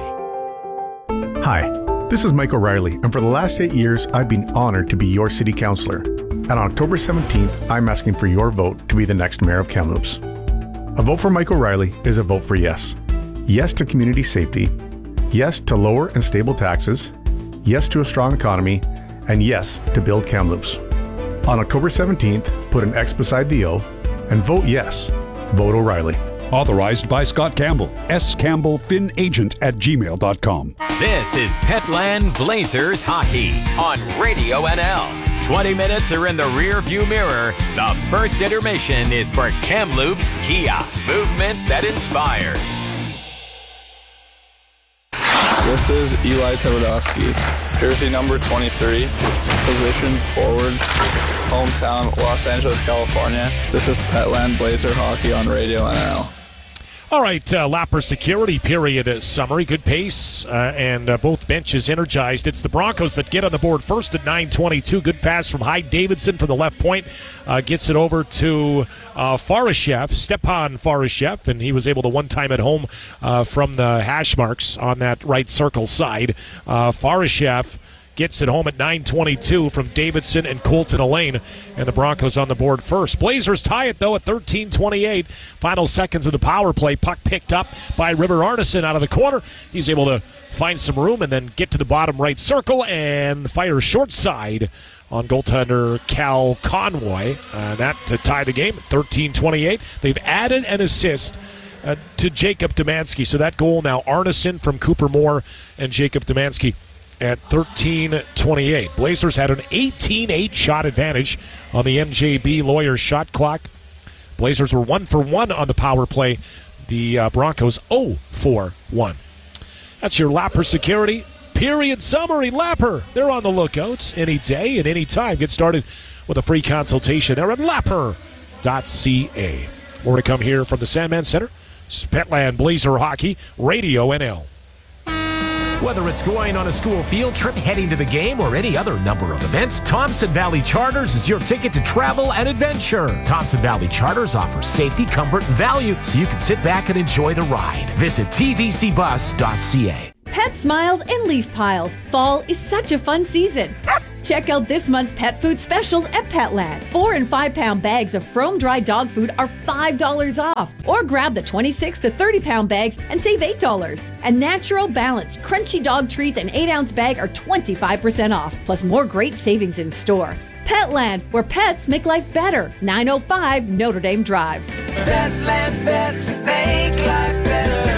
a. Hi. This is Mike O'Reilly, and for the last eight years, I've been honored to be your city councillor. And on October seventeenth, I'm asking for your vote to be the next mayor of Kamloops. A vote for Mike O'Reilly is a vote for yes. Yes to community safety, yes to lower and stable taxes, yes to a strong economy, and yes to build Kamloops. On October seventeenth, put an X beside the O and vote yes. Vote O'Reilly. Authorized by Scott Campbell, S. Campbell, Fin Agent at gmail dot com. This is Petland Blazers Hockey on Radio N L. twenty minutes are in the rear view mirror. The first intermission is for Kamloops Kia. Movement that inspires. This is Eli Tebodowski, jersey number twenty-three, position forward, hometown Los Angeles, California. This is Petland Blazer Hockey on Radio N L. All right, uh, Lapper Security period uh, summary. Good pace, uh, and uh, both benches energized. It's the Broncos that get on the board first at nine twenty-two. Good pass from Hyde Davidson from the left point. Uh, gets it over to uh, Farashev, Stepan Farashev, and he was able to one-time at home uh, from the hash marks on that right circle side. Uh, Farashev gets it home at nine twenty-two from Davidson and Colton Elaine, and the Broncos on the board first. Blazers tie it, though, at thirteen twenty-eight. Final seconds of the power play. Puck picked up by River Arneson out of the corner. He's able to find some room and then get to the bottom right circle and fire short side on goaltender Cal Conway. Uh, that to tie the game at thirteen twenty-eight. They've added an assist uh, to Jacob Demansky. So that goal now, Arneson from Cooper Moore and Jacob Demansky at thirteen twenty-eight. Blazers had an eighteen eight shot advantage on the M J B Lawyers shot clock. Blazers were one for one on the power play. The uh, Broncos zero for one. That's your Lapper Security period summary. Lapper, they're on the lookout any day and any time. Get started with a free consultation there at lapper dot c a. More to come here from the Sandman Center. Petland Blazer Hockey, Radio N L. Whether it's going on a school field trip, heading to the game, or any other number of events, Thompson Valley Charters is your ticket to travel and adventure. Thompson Valley Charters offers safety, comfort, and value so you can sit back and enjoy the ride. Visit t v c bus dot c a. Pet Smiles and Leaf Piles. Fall is such a fun season. Check out this month's pet food specials at Petland. Four and five pound bags of Frome dry dog food are five dollars off. Or grab the twenty-six to thirty pound bags and save eight dollars. And Natural Balance Crunchy Dog Treats and eight ounce bag are twenty-five percent off. Plus more great savings in store. Petland, where pets make life better. nine oh five Notre Dame Drive. Petland pets make life better.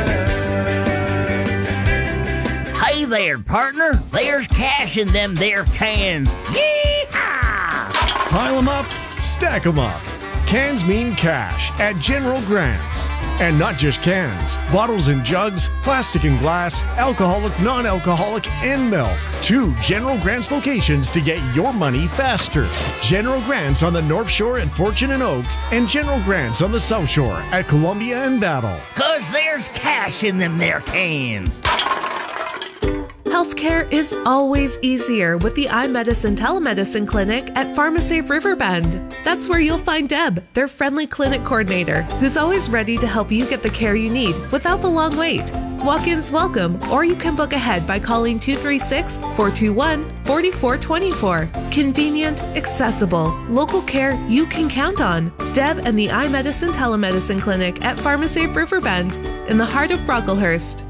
Hey there, partner. There's cash in them there cans. Yee-haw! Pile them up, stack them up. cans mean cash at General Grants. And not just cans, bottles and jugs, plastic and glass, alcoholic, non-alcoholic, and milk. Two General Grants locations to get your money faster. General Grants on the North Shore at Fortune and Oak, and General Grants on the South Shore at Columbia and Battle. Cause there's cash in them there cans. Healthcare is always easier with the iMedicine Telemedicine Clinic at PharmaSafe Riverbend. That's where you'll find Deb, their friendly clinic coordinator, who's always ready to help you get the care you need without the long wait. Walk-ins welcome, or you can book ahead by calling two three six, four two one, four four two four. Convenient, accessible, local care you can count on. Deb and the iMedicine Telemedicine Clinic at PharmaSafe Riverbend in the heart of Brocklehurst.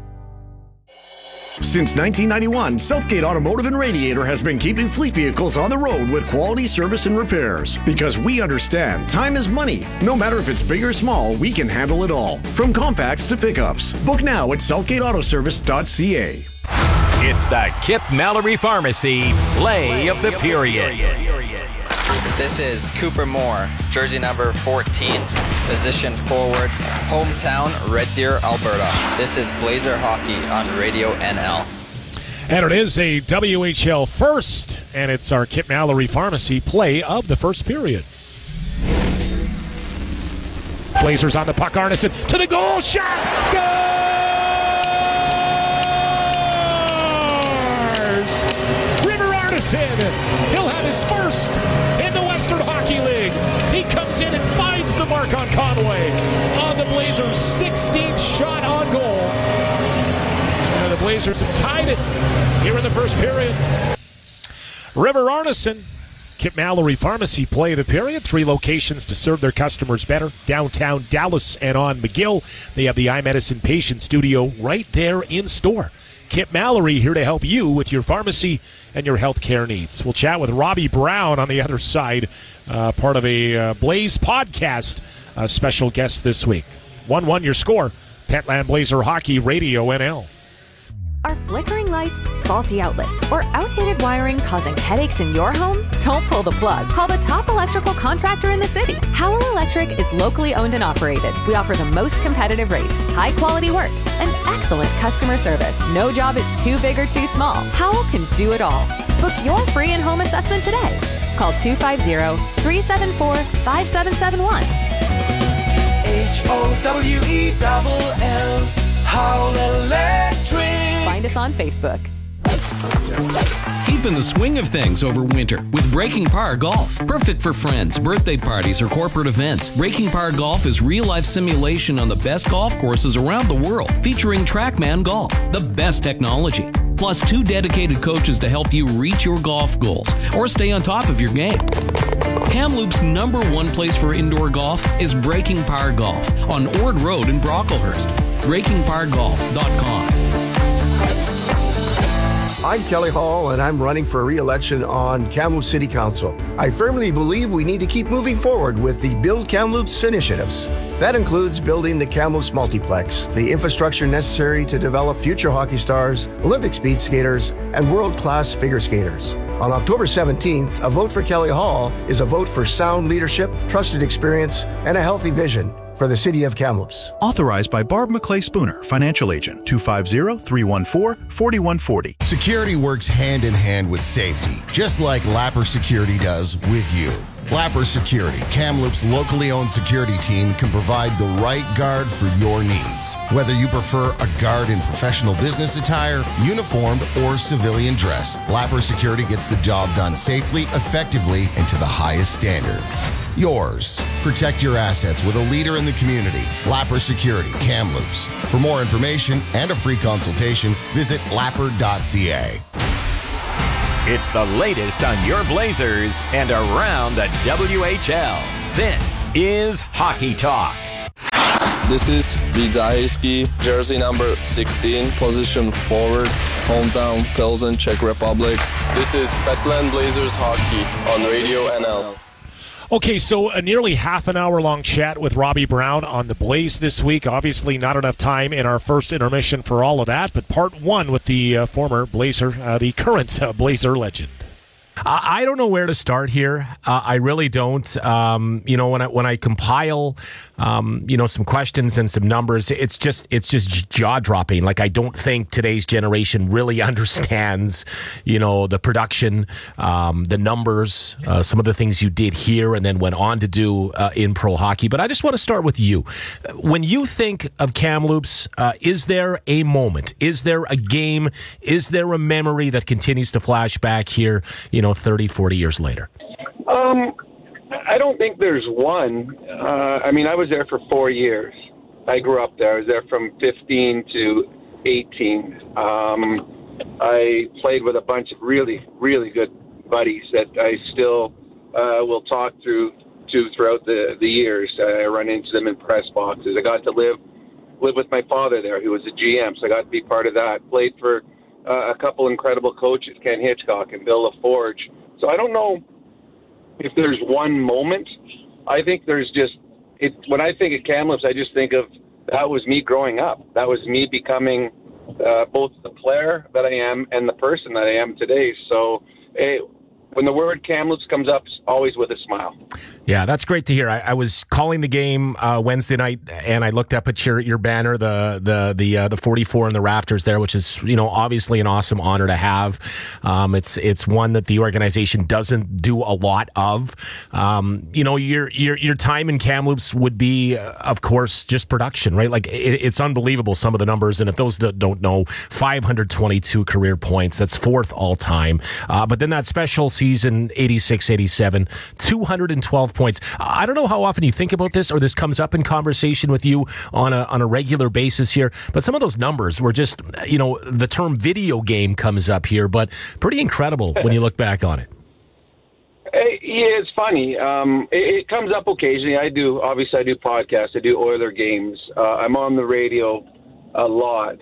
Since nineteen ninety-one, Southgate Automotive and Radiator has been keeping fleet vehicles on the road with quality service and repairs. Because we understand time is money. No matter if it's big or small, we can handle it all. From compacts to pickups. Book now at southgate auto service dot c a. It's the Kip Mallory Pharmacy Play of the Period. This is Cooper Moore, jersey number fourteen, position forward, hometown Red Deer, Alberta. This is Blazer Hockey on Radio N L. And it is a W H L first, and it's our Kip Mallory Pharmacy Play of the first period. Blazers on the puck, Arneson to the goal, shot, scores! River Arneson, he'll have his first in the Western Hockey League. He comes in and finds the mark on Conway on the Blazers' sixteenth shot on goal. And the Blazers have tied it here in the first period. River Arneson, Kip Mallory Pharmacy Play of the Period. Three locations to serve their customers better. Downtown Dallas and on McGill. They have the iMedicine Patient Studio right there in store. Kip Mallory here to help you with your pharmacy and your health care needs. We'll chat with Robbie Brown on the other side, uh, part of a uh, Blaze podcast, uh, special guest this week. one one your score, Petland Blazer Hockey Radio N L. Are flickering lights, faulty outlets, or outdated wiring causing headaches in your home? Don't pull the plug. Call the top electrical contractor in the city. Howell Electric is locally owned and operated. We offer the most competitive rates, high quality work, and excellent customer service. No job is too big or too small. Howell can do it all. Book your free in-home assessment today. Call two five zero, three seven four, five seven seven one. H O W E L L, Howell Electric. Find us on Facebook. Keep in the swing of things over winter with Breaking Par Golf. Perfect for friends, birthday parties, or corporate events. Breaking Par Golf is real-life simulation on the best golf courses around the world, featuring TrackMan Golf, the best technology, plus two dedicated coaches to help you reach your golf goals or stay on top of your game. Kamloops' number one place for indoor golf is Breaking Par Golf on Ord Road in Brocklehurst. breaking par golf dot com. I'm Kelly Hall, and I'm running for re-election on Kamloops City Council. I firmly believe we need to keep moving forward with the Build Kamloops initiatives. That includes building the Kamloops Multiplex, the infrastructure necessary to develop future hockey stars, Olympic speed skaters, and world-class figure skaters. On October seventeenth, a vote for Kelly Hall is a vote for sound leadership, trusted experience, and a healthy vision for the city of Kamloops. Authorized by Barb McClay Spooner, financial agent, two five zero, three one four, four one four zero. Security works hand in hand with safety, just like Lapper Security does with you. Lapper Security, Kamloops' locally owned security team, can provide the right guard for your needs. Whether you prefer a guard in professional business attire, uniformed, or civilian dress, Lapper Security gets the job done safely, effectively, and to the highest standards. Yours. Protect your assets with a leader in the community. Lapper Security, Kamloops. For more information and a free consultation, visit lapper dot c a. It's the latest on your Blazers and around the W H L. This is Hockey Talk. This is Vidzahiski, jersey number sixteen, position forward, hometown Pilsen, Czech Republic. This is Petland Blazers Hockey on Radio N L. Okay, so a nearly half an hour long chat with Robbie Brown on the Blaze this week. Obviously not enough time in our first intermission for all of that, but part one with the uh, former Blazer, uh, the current uh, Blazer legend. I I don't know where to start here. Uh, I really don't. Um, you know, when I when I compile, um, you know, some questions and some numbers, it's just it's just jaw dropping. Like, I don't think today's generation really understands, you know, the production, um, the numbers, uh, some of the things you did here and then went on to do uh, in pro hockey. But I just want to start with you. When you think of Kamloops, uh, is there a moment? Is there a game? Is there a memory that continues to flash back here, you know, thirty, forty years later? Um, I don't think there's one. Uh, I mean, I was there for four years. I grew up there. I was there from fifteen to eighteen. Um, I played with a bunch of really, really good buddies that I still uh, will talk through to throughout the, the years. I run into them in press boxes. I got to live live with my father there, who was a G M, so I got to be part of that. Played for uh, a couple incredible coaches, Ken Hitchcock and Bill LaForge. So I don't know if there's one moment. I think there's just, it, when I think of Kamloops, I just think of that was me growing up. That was me becoming uh, both the player that I am and the person that I am today. So it, when the word Kamloops comes up, it's always with a smile. Yeah, that's great to hear. I, I was calling the game uh, Wednesday night, and I looked up at your your banner, the the the uh, the forty-four in the rafters there, which is, you know, obviously an awesome honor to have. Um, it's it's one that the organization doesn't do a lot of. Um, you know, your your your time in Kamloops would be, uh, of course, just production, right? Like, it, it's unbelievable, some of the numbers, and if those that don't know, five hundred twenty-two career points, that's fourth all time. Uh, but then that special season, eighty-six eighty-seven, two hundred twelve points. I don't know how often you think about this or this comes up in conversation with you on a on a regular basis here, but some of those numbers were just, you know, the term video game comes up here, but pretty incredible when you look back on it. It, yeah, it's funny. Um, it, it comes up occasionally. I do, obviously, I do podcasts. I do Oiler games. Uh, I'm on the radio a lot.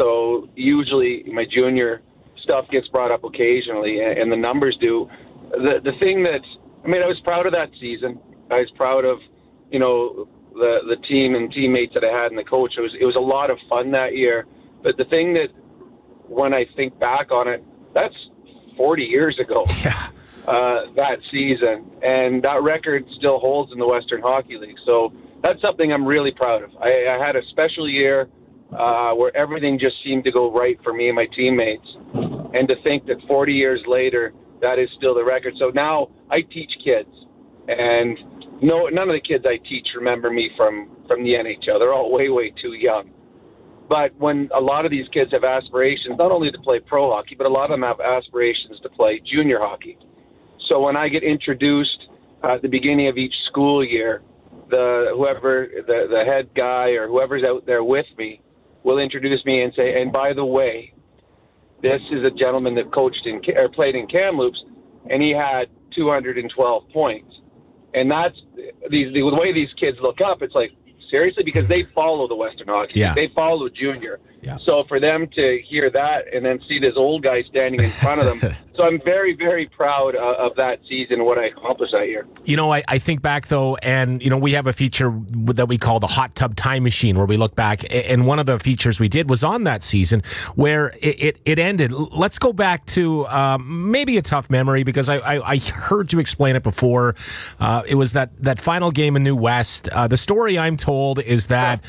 So usually my junior stuff gets brought up occasionally, and, and the numbers do. The the thing that, I mean, I was proud of that season. I was proud of, you know, the the team and teammates that I had and the coach. It was it was a lot of fun that year. But the thing that, when I think back on it, that's forty years ago. Yeah. Uh, that season, and that record still holds in the Western Hockey League. So that's something I'm really proud of. I, I had a special year uh, where everything just seemed to go right for me and my teammates. And to think that forty years later, that is still the record. So now I teach kids, and no, none of the kids I teach remember me from, from the N H L. They're all way, way too young. But when a lot of these kids have aspirations, not only to play pro hockey, but a lot of them have aspirations to play junior hockey. So when I get introduced uh, at the beginning of each school year, the whoever the, the head guy or whoever's out there with me will introduce me and say, and by the way, this is a gentleman that coached in or played in Kamloops, and he had two hundred twelve points. And that's these the way these kids look up. It's like, seriously, because they follow the Western Hockey League. Yeah. They follow junior. Yeah. So for them to hear that and then see this old guy standing in front of them, so I'm very, very proud uh, of that season and what I accomplished that year. You know, I, I think back, though, and, you know, we have a feature that we call the Hot Tub Time Machine, where we look back, and one of the features we did was on that season where it, it, it ended. Let's go back to um, maybe a tough memory, because I, I, I heard you explain it before. Uh, it was that, that final game in New West. Uh, the story I'm told is that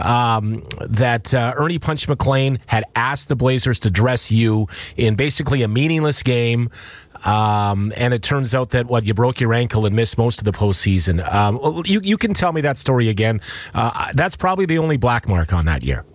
um, that uh, Ernie Punch McLean had asked the Blazers to dress you in basically a meaningless game. Um, and it turns out that, what, you broke your ankle and missed most of the postseason. Um, you, you can tell me that story again. Uh, that's probably the only black mark on that year.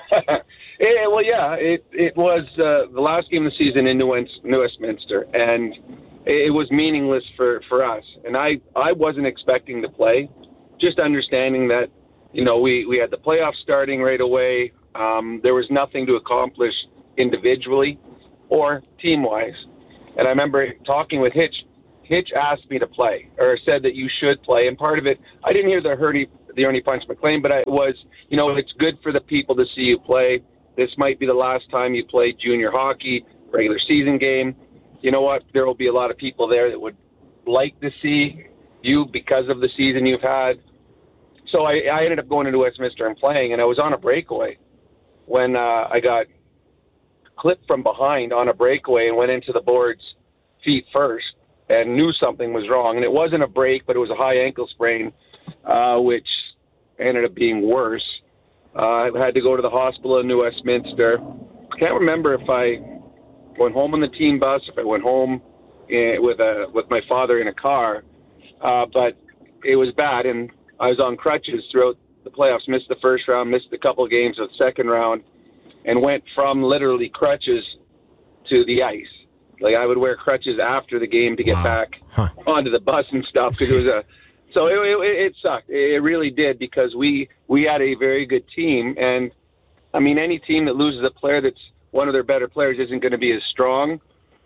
Yeah, well, yeah, it it was uh, the last game of the season in New, New Westminster, and it was meaningless for, for us. And I, I wasn't expecting to play, just understanding that, you know, we, we had the playoffs starting right away. Um, there was nothing to accomplish individually or team-wise. And I remember talking with Hitch. Hitch asked me to play, or said that you should play. And part of it, I didn't hear the Ernie, the Ernie Punch McLean, but it was, you know, it's good for the people to see you play. This might be the last time you play junior hockey, regular season game. You know what? There will be a lot of people there that would like to see you because of the season you've had. So I, I ended up going into Westminster and playing, and I was on a breakaway when uh, I got clipped from behind on a breakaway and went into the boards feet first and knew something was wrong. And it wasn't a break, but it was a high ankle sprain, uh, which ended up being worse. Uh, I had to go to the hospital in New Westminster. I can't remember if I went home on the team bus, if I went home in, with a with my father in a car, uh, but it was bad, and I was on crutches throughout the playoffs. Missed the first round, missed a couple of games of the second round, and went from literally crutches to the ice. Like, I would wear crutches after the game to get wow. back huh. onto the bus and stuff, because it was a so it, it, it sucked. It really did, because we we had a very good team, and I mean, any team that loses a player that's one of their better players isn't going to be as strong.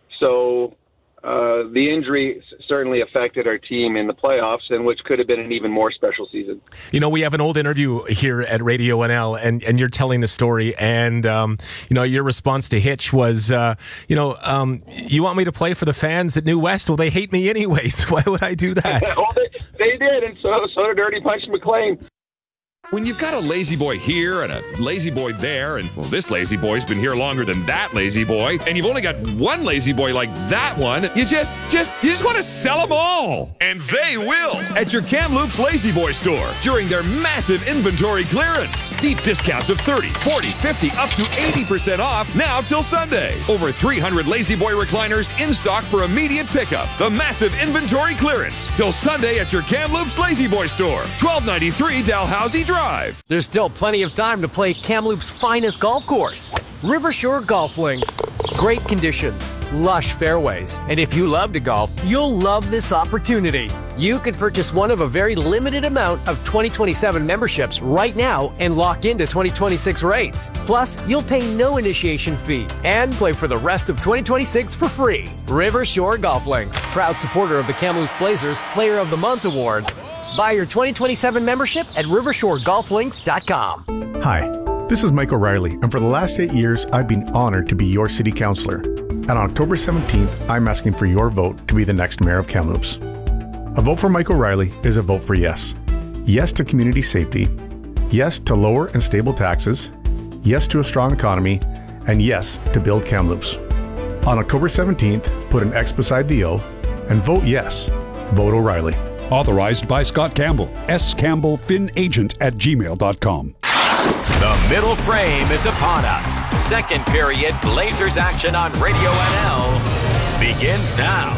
So uh, the injury certainly affected our team in the playoffs, and which could have been an even more special season. You know, we have an old interview here at Radio N L, and, and you're telling the story, and, um, you know, your response to Hitch was, uh, you know, um, you want me to play for the fans at New West? Well, they hate me anyways. Why would I do that? Well, they, they did, and so, so did Dirty Punch McLean. When you've got a lazy boy here and a lazy boy there, and, well, this lazy boy's been here longer than that lazy boy, and you've only got one lazy boy like that one, you just, just, you just want to sell them all. And they will at your Kamloops Lazy Boy store during their massive inventory clearance. Deep discounts of thirty, forty, fifty, up to eighty percent off now till Sunday. Over three hundred Lazy Boy recliners in stock for immediate pickup. The massive inventory clearance till Sunday at your Kamloops Lazy Boy store, twelve ninety-three Dalhousie Drive. There's still plenty of time to play Kamloops' finest golf course, Rivershore Golf Links. Great conditions, lush fairways, and if you love to golf, you'll love this opportunity. You could purchase one of a very limited amount of twenty twenty-seven memberships right now and lock into twenty twenty-six rates. Plus, you'll pay no initiation fee and play for the rest of twenty twenty-six for free. Rivershore Golf Links, proud supporter of the Kamloops Blazers Player of the Month Award. Buy your twenty twenty-seven membership at rivershore golf links dot com. Hi, this is Mike O'Reilly, and for the last eight years, I've been honored to be your city councillor. And on October seventeenth, I'm asking for your vote to be the next mayor of Kamloops. A vote for Mike O'Reilly is a vote for yes. Yes to community safety, yes to lower and stable taxes, yes to a strong economy, and yes to build Kamloops. On October seventeenth, put an X beside the O and vote yes. Vote O'Reilly. Authorized by Scott Campbell. S. Campbell, Fin Agent at gmail dot com. The middle frame is upon us. Second period Blazers action on Radio N L begins now.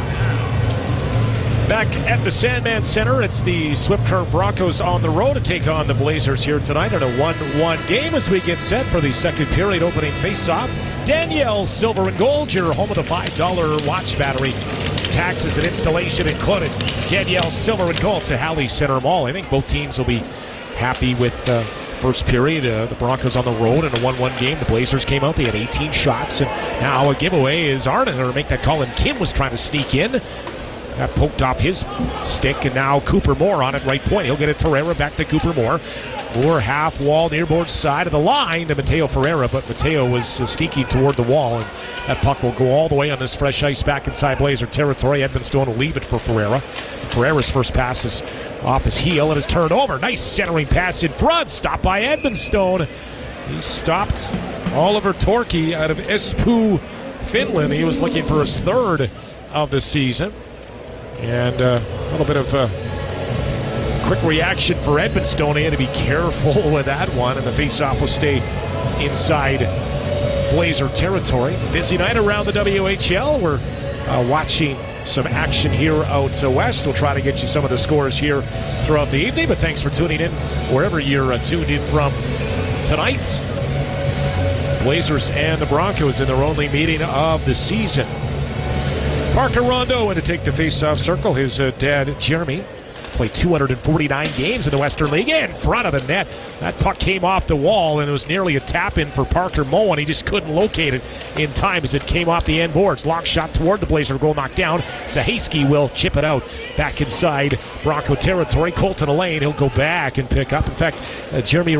Back at the Sandman Center, it's the Swift Current Broncos on the road to take on the Blazers here tonight in a one one game as we get set for the second period opening face-off. Danielle Silver and Gold, your home of the five dollar watch battery. It's taxes and installation included. Danielle Silver and Gold, Sahali Center Mall. I think both teams will be happy with the uh, first period. Uh, the Broncos on the road in a one one game. The Blazers came out. They had eighteen shots. And now a giveaway is Arden, or make that call, and Kim was trying to sneak in. Got poked off his stick, and now Cooper Moore on it, right point. He'll get it Ferreira back to Cooper Moore. Moore half wall, nearboard side of the line to Mateo Ferreira, but Mateo was uh, sneaking toward the wall, and that puck will go all the way on this fresh ice back inside Blazer territory. Edmonstone will leave it for Ferreira. Ferreira's first pass is off his heel and is turned over. Nice centering pass in front, stopped by Edmonstone. He stopped Oliver Torkey out of Espoo, Finland. He was looking for his third of the season. And uh, a little bit of a quick reaction for Edmonstone. He had to be careful with that one, and the faceoff will stay inside Blazer territory. Busy night around the W H L. We're uh, watching some action here out west. We'll try to get you some of the scores here throughout the evening, but thanks for tuning in wherever you're uh, tuned in from tonight. Blazers and the Broncos in their only meeting of the season. Parker Rondeau in to take the face-off circle. His uh, dad, Jeremy, played two hundred forty-nine games in the Western League in front of the net. That puck came off the wall, and it was nearly a tap-in for Parker Moen. He just couldn't locate it in time as it came off the end boards. Long shot toward the Blazer, goal knocked down. Sahaski will chip it out back inside Bronco territory. Colton Elaine, he'll go back and pick up. In fact, uh, Jeremy